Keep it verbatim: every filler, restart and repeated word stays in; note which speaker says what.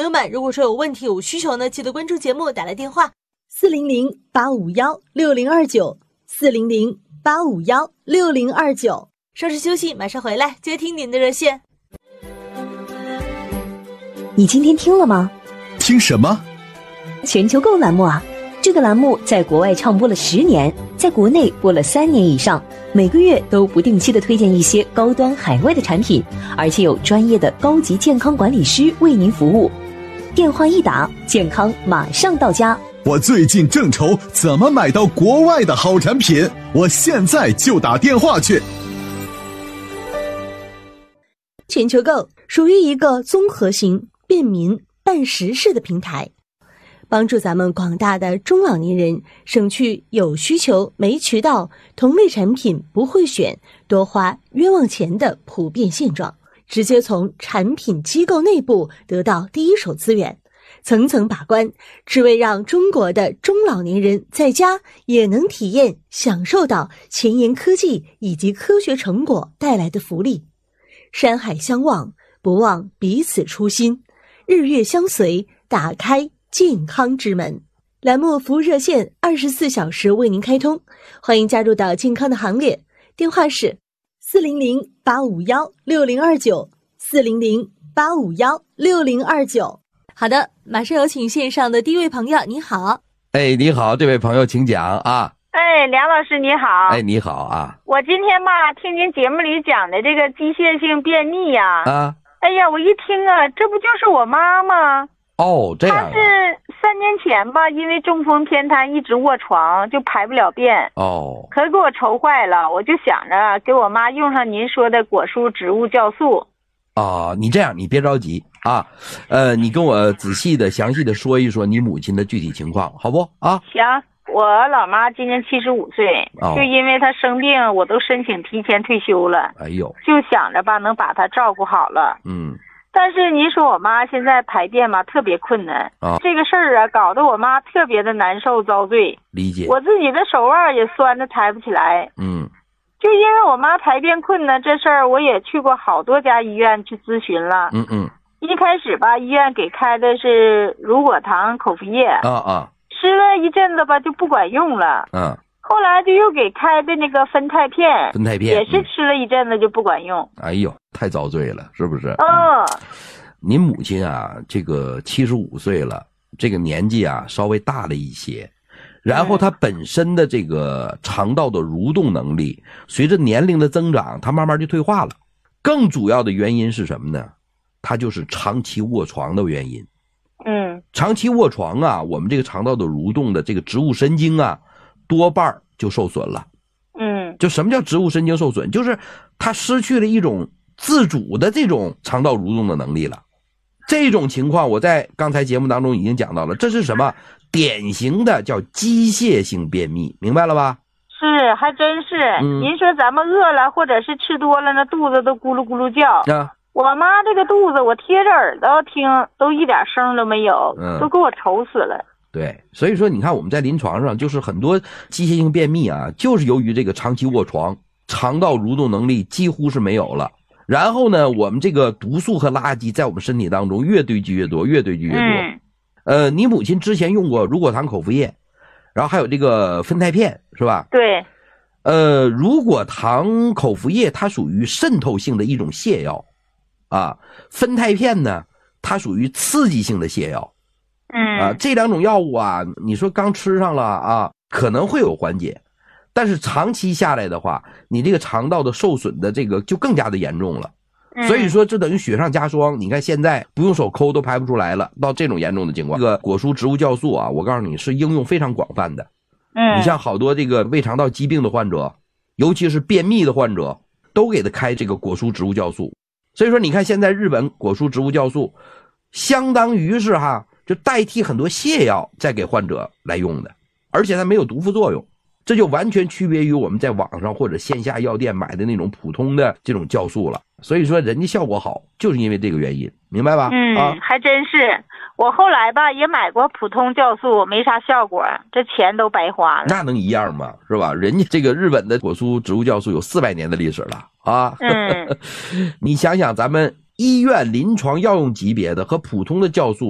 Speaker 1: 友们，如果说有问题有需求呢，记得关注节目，打来电话
Speaker 2: 四零零八五幺六零二九四零零八五幺六零二九。
Speaker 1: 稍事休息，马上回来接听您的热线。
Speaker 2: 你今天听了吗？
Speaker 3: 听什么？
Speaker 2: 全球购栏目啊，这个栏目在国外唱播了十年，在国内播了三年以上，每个月都不定期的推荐一些高端海外的产品，而且有专业的高级健康管理师为您服务。电话一打，健康马上到家。
Speaker 3: 我最近正愁怎么买到国外的好产品，我现在就打电话去。
Speaker 2: 全球购属于一个综合型、便民、办实事的平台，帮助咱们广大的中老年人省去有需求没渠道、同类产品不会选、多花冤枉钱的普遍现状，直接从产品机构内部得到第一手资源，层层把关，只为让中国的中老年人在家也能体验享受到前沿科技以及科学成果带来的福利。山海相望，不忘彼此初心，日月相随，打开健康之门。栏目服务热线二十四小时为您开通，欢迎加入到健康的行列。电话是四零零八五幺六零二九四零零八五幺六零二九。
Speaker 1: 好的，马上有请线上的第一位朋友，你好。
Speaker 4: 哎，你好，这位朋友请讲啊。
Speaker 5: 哎，梁老师你好。
Speaker 4: 哎，你好啊。
Speaker 5: 我今天吧听您节目里讲的这个机械性便秘呀、啊，
Speaker 4: 啊，
Speaker 5: 哎呀，我一听啊，这不就是我妈吗？
Speaker 4: 哦，这样、啊。
Speaker 5: 她是三年前吧，因为中风偏瘫一直卧床，就排不了便。
Speaker 4: 哦。
Speaker 5: 可给我愁坏了，我就想着给我妈用上您说的果蔬植物酵素。
Speaker 4: 哦，你这样，你别着急啊，呃，你跟我仔细的、详细的说一说你母亲的具体情况，好不啊？
Speaker 5: 行。我老妈今年七十五岁，
Speaker 4: 哦，
Speaker 5: 就因为她生病，我都申请提前退休了。
Speaker 4: 哎呦，
Speaker 5: 就想着吧，能把她照顾好了。
Speaker 4: 嗯。
Speaker 5: 但是您说我妈现在排便吧，特别困难
Speaker 4: 啊，
Speaker 5: 这个事儿啊，搞得我妈特别的难受遭罪。
Speaker 4: 理解。
Speaker 5: 我自己的手腕也酸着抬不起来。
Speaker 4: 嗯。
Speaker 5: 就因为我妈排便困难这事儿，我也去过好多家医院去咨询了。
Speaker 4: 嗯嗯。
Speaker 5: 一开始吧，医院给开的是乳果糖口服液。
Speaker 4: 啊啊。
Speaker 5: 吃了一阵子吧，就不管用了。
Speaker 4: 嗯。
Speaker 5: 后来就又给开的那个酚酞片，
Speaker 4: 酚酞片
Speaker 5: 也是吃了一阵子就不管用。
Speaker 4: 嗯、哎呦，太遭罪了，是不是？
Speaker 5: 嗯。
Speaker 4: 您母亲啊，这个七十五岁了，这个年纪啊稍微大了一些，然后她本身的这个肠道的蠕动能力，随着年龄的增长，她慢慢就退化了。更主要的原因是什么呢？她就是长期卧床的原因。
Speaker 5: 嗯，
Speaker 4: 长期卧床啊，我们这个肠道的蠕动的这个植物神经啊，多半就受损了。
Speaker 5: 嗯，
Speaker 4: 就什么叫植物神经受损？就是它失去了一种自主的这种肠道蠕动的能力了。这种情况我在刚才节目当中已经讲到了，这是什么？典型的叫机械性便秘，明白了吧？
Speaker 5: 是，还真是。嗯、您说咱们饿了或者是吃多了，那肚子都咕噜咕噜叫。
Speaker 4: 啊。
Speaker 5: 我妈这个肚子，我贴着耳朵听，都一点声都没有，
Speaker 4: 嗯，
Speaker 5: 都给我愁死了。
Speaker 4: 对，所以说你看我们在临床上，就是很多机械性便秘啊，就是由于这个长期卧床，肠道蠕动能力几乎是没有了。然后呢，我们这个毒素和垃圾在我们身体当中越堆积越多，越堆积越多。
Speaker 5: 嗯、
Speaker 4: 呃，你母亲之前用过乳果糖口服液，然后还有这个酚酞片，是吧？
Speaker 5: 对。
Speaker 4: 呃，乳果糖口服液它属于渗透性的一种泻药。啊，酚酞片呢，它属于刺激性的泻药，
Speaker 5: 嗯
Speaker 4: 啊，这两种药物啊，你说刚吃上了啊，可能会有缓解，但是长期下来的话，你这个肠道的受损的这个就更加的严重了，
Speaker 5: 嗯、
Speaker 4: 所以说这等于雪上加霜。你看现在不用手抠都排不出来了，到这种严重的情况，这个果蔬植物酵素啊，我告诉你是应用非常广泛的。
Speaker 5: 嗯，
Speaker 4: 你像好多这个胃肠道疾病的患者，尤其是便秘的患者，都给他开这个果蔬植物酵素。所以说你看现在日本果蔬植物酵素相当于是哈，就代替很多泻药再给患者来用的，而且它没有毒副作用，这就完全区别于我们在网上或者线下药店买的那种普通的这种酵素了。所以说人家效果好，就是因为这个原因，明白吧？
Speaker 5: 嗯，
Speaker 4: 啊，
Speaker 5: 还真是。我后来吧也买过普通酵素，没啥效果，这钱都白花了。
Speaker 4: 那能一样吗？是吧？人家这个日本的果蔬植物酵素有四百年的历史了啊。
Speaker 5: 嗯，
Speaker 4: 你想想咱们医院临床药用级别的和普通的酵素